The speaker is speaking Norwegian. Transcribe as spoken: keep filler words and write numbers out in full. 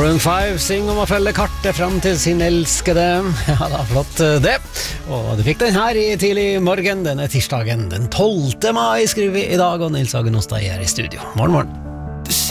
Maroon five synger om å følge kartet frem til sin elskede. Ja, det er flott det. Og du fikk den her i tidlig morgen, denne tirsdagen den tolvte mai skriver vi i dag, og Nils Hagen Hostad er i studio. Morgen, morgen.